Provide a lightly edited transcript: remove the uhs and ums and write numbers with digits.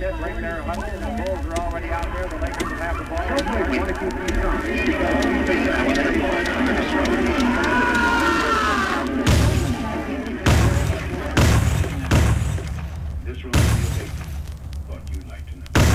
contest right there. Hudson and the Bulls are already out there. The Lakers will have the ball. 1 to 2 3 times.